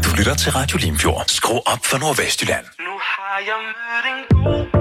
Du lytter til Radio Limfjord. Skru op for Nordvestjylland. Nu har jeg mødt en god